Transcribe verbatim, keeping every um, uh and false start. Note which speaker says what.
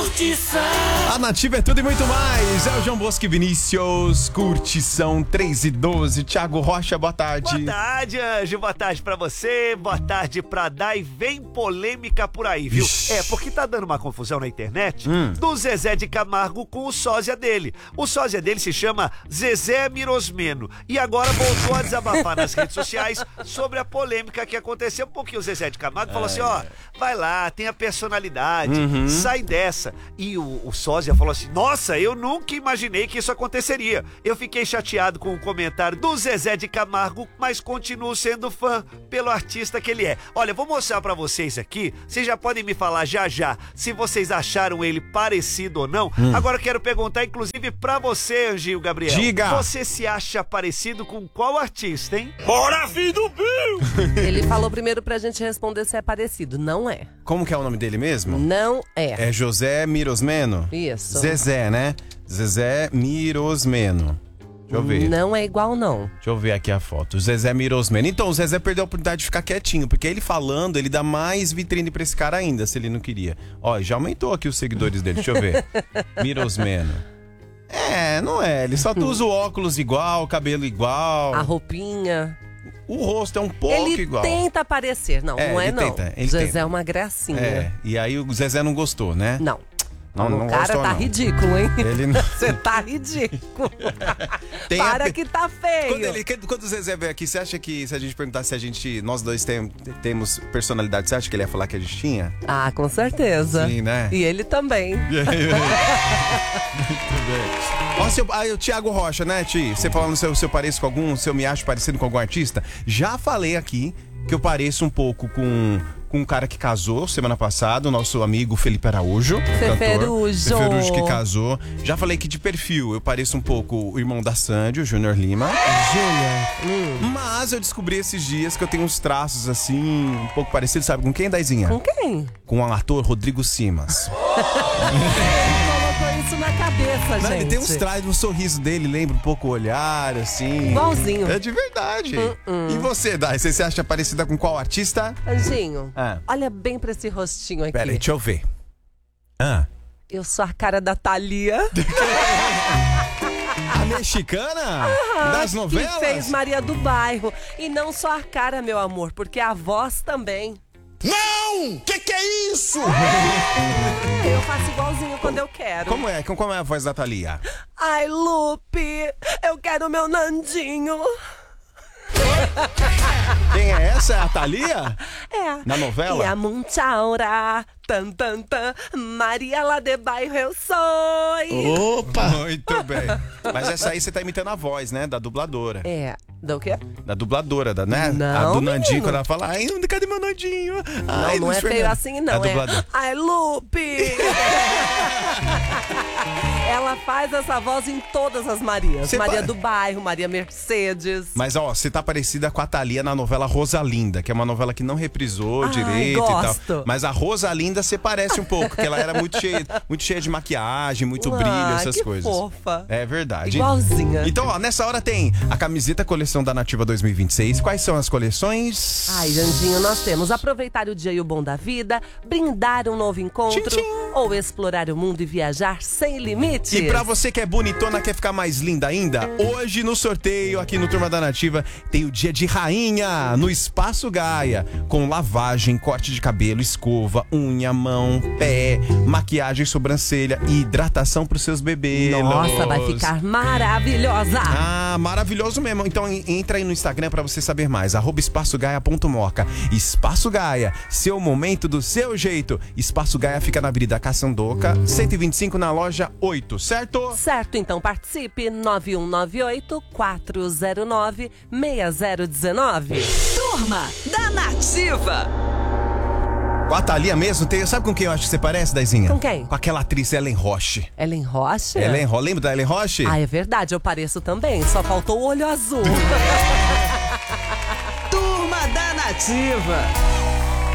Speaker 1: Curtição.
Speaker 2: A Nativa é tudo e muito mais. É o João Bosco e Vinícius. Curtição três e doze. Thiago Rocha, boa tarde.
Speaker 3: Boa tarde, Anjo. Boa tarde pra você. Boa tarde pra Dai. Vem polêmica por aí, viu?
Speaker 2: Ixi.
Speaker 3: É, porque tá dando uma confusão na internet
Speaker 2: Hum.
Speaker 3: do Zezé de Camargo com o sósia dele. O sósia dele se chama Zezé Mirosmeno. E agora voltou a desabafar nas redes sociais sobre a polêmica que aconteceu. Porque o Zezé de Camargo falou assim, ó, vai lá, tem a personalidade,
Speaker 2: Uhum.
Speaker 3: sai dessa. E o, o sósia falou assim, nossa, eu nunca imaginei que isso aconteceria. Eu fiquei chateado com o comentário do Zezé de Camargo, mas continuo sendo fã pelo artista que ele é. Olha, vou mostrar pra vocês aqui, vocês já podem me falar já já se vocês acharam ele parecido ou não.
Speaker 2: Hum.
Speaker 3: Agora eu quero perguntar inclusive pra você, Anjinho Gabriel.
Speaker 2: Diga.
Speaker 3: Você se acha parecido com qual artista, hein?
Speaker 1: Bora, filho do Bill!
Speaker 4: Ele falou primeiro pra gente responder se é parecido. Não é.
Speaker 2: Como que é o nome dele mesmo?
Speaker 4: Não é.
Speaker 2: É José Mirosmeno?
Speaker 4: Isso.
Speaker 2: Zezé, né? Zezé Mirosmeno. Deixa eu ver.
Speaker 4: Não é igual, não.
Speaker 2: Deixa eu ver aqui a foto. Zezé Mirosmeno. Então, o Zezé perdeu a oportunidade de ficar quietinho, porque ele falando, ele dá mais vitrine pra esse cara ainda, se ele não queria. Ó, já aumentou aqui os seguidores dele. Deixa eu ver. Mirosmeno. É, não é. Ele só usa o óculos igual, cabelo igual.
Speaker 4: A roupinha.
Speaker 2: O rosto é um pouco
Speaker 4: Ele
Speaker 2: igual.
Speaker 4: tenta parecer. Não,
Speaker 2: É,
Speaker 4: não é
Speaker 2: ele
Speaker 4: não.
Speaker 2: tenta, ele
Speaker 4: Zezé
Speaker 2: tenta.
Speaker 4: é uma gracinha.
Speaker 2: É, e aí o Zezé não gostou, né?
Speaker 4: Não.
Speaker 2: Não, não
Speaker 4: o cara
Speaker 2: gostou,
Speaker 4: tá
Speaker 2: não.
Speaker 4: ridículo, hein?
Speaker 2: Ele não...
Speaker 4: Você tá ridículo.
Speaker 2: Tem a
Speaker 4: Para
Speaker 2: pe-
Speaker 4: que tá feio.
Speaker 2: Quando, ele, quando o Zezé veio aqui, você acha que se a gente perguntasse se a gente, nós dois tem, temos personalidade, você acha que ele ia falar que a gente tinha?
Speaker 4: Ah, com certeza.
Speaker 2: Sim, né?
Speaker 4: E ele também.
Speaker 2: Muito bem. Ó, seu, aí o Thiago Rocha, né, Ti? Você falando se eu, se eu pareço com algum, se eu me acho parecido com algum artista. Já falei aqui que eu pareço um pouco com, com um cara que casou semana passada, o nosso amigo Felipe Araújo.
Speaker 4: Feferujo.
Speaker 2: Cantor. Feferujo que casou. Já falei que de perfil eu pareço um pouco o irmão da Sandy, o Júnior Lima.
Speaker 4: Júnior. Hum.
Speaker 2: Mas eu descobri esses dias que eu tenho uns traços assim, um pouco parecidos, sabe com quem, Daizinha?
Speaker 4: Com quem?
Speaker 2: Com o ator Rodrigo Simas.
Speaker 4: Colocou isso na cabeça,
Speaker 2: Não,
Speaker 4: gente.
Speaker 2: ele tem uns traços no sorriso dele, lembra um pouco o olhar, assim.
Speaker 4: Igualzinho.
Speaker 2: É de verdade. E você, Dai, você se acha parecida com qual artista?
Speaker 4: Anjinho,
Speaker 2: Ah.
Speaker 4: olha bem pra esse rostinho aqui.
Speaker 2: Pera aí, deixa eu ver. Ah.
Speaker 4: Eu sou a cara da Thalia.
Speaker 2: A mexicana? Das novelas?
Speaker 4: Que fez Maria do Bairro. E não só a cara, meu amor, porque a voz também.
Speaker 1: Não! Que que é isso?
Speaker 4: Ah, eu faço igualzinho quando eu quero.
Speaker 2: Como é? Como é a voz da Thalia?
Speaker 4: Ai, Lupe, eu quero meu Nandinho.
Speaker 2: Quem é essa? É a Thalia?
Speaker 4: É.
Speaker 2: Na novela?
Speaker 4: E a Munchaura, tan, tan, tan, Maria lá de bairro eu sou.
Speaker 2: Opa! Muito bem. Mas essa aí você tá imitando a voz, né? Da dubladora.
Speaker 4: É, do quê?
Speaker 2: Da dubladora, da, né?
Speaker 4: Não,
Speaker 2: a do Nandinho,
Speaker 4: menino.
Speaker 2: quando ela fala, ai, cadê meu Nandinho? Ai,
Speaker 4: Não, não
Speaker 2: Luiz
Speaker 4: é feio
Speaker 2: Fernando.
Speaker 4: assim, não.
Speaker 2: A
Speaker 4: É,
Speaker 2: dubladora.
Speaker 4: ai, Lupe. Ela faz essa voz em todas as Marias.
Speaker 2: Você
Speaker 4: Maria
Speaker 2: pa-
Speaker 4: do Bairro, Maria Mercedes.
Speaker 2: Mas, ó, você tá parecida com a Thalia na novela Rosalinda, que é uma novela que não reprisou
Speaker 4: Ai,
Speaker 2: direito
Speaker 4: gosto.
Speaker 2: e tal. Mas a Rosalinda você parece um pouco, porque ela era muito cheia, muito cheia de maquiagem, muito
Speaker 4: Ah,
Speaker 2: brilho, essas
Speaker 4: que
Speaker 2: coisas.
Speaker 4: fofa.
Speaker 2: É verdade.
Speaker 4: Igualzinha.
Speaker 2: Então, ó, nessa hora tem a camiseta coleção da Nativa dois mil e vinte e seis. Quais são as coleções?
Speaker 4: Ai, Janjinho, nós temos aproveitar o dia e o bom da vida, brindar um novo encontro,
Speaker 2: Tchim, tchim.
Speaker 4: ou explorar o mundo e viajar sem limites.
Speaker 2: E pra você que é bonitona, quer ficar mais linda ainda, hoje no sorteio aqui no Turma da Nativa tem o dia de rainha no Espaço Gaia, com lavagem, corte de cabelo, escova, unha, mão, pé, maquiagem, sobrancelha e hidratação pros seus bebês.
Speaker 4: Nossa, vai ficar maravilhosa.
Speaker 2: Ah, maravilhoso mesmo. Então en- entra aí no Instagram pra você saber mais, arroba espaçogaia.moca. Espaço Gaia, seu momento do seu jeito. Espaço Gaia fica na Avenida Caçandoca, cento e vinte e cinco na loja oito, certo?
Speaker 4: Certo, então participe nove um nove oito, quatro zero nove, seis zero um nove.
Speaker 5: Turma da Nativa.
Speaker 2: Com a Thalia mesmo, tem, sabe com quem eu acho que você parece, Daizinha?
Speaker 4: Com quem?
Speaker 2: Com aquela atriz Ellen Roche.
Speaker 4: Ellen Roche?
Speaker 2: Ellen Roche, lembra da Ellen Roche?
Speaker 4: Ah, é verdade, eu pareço também, só faltou o olho azul.
Speaker 5: Turma da Nativa.